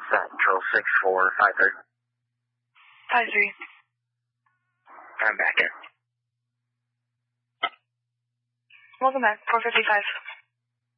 Control 64530. 53. I'm back in. Welcome back, 455.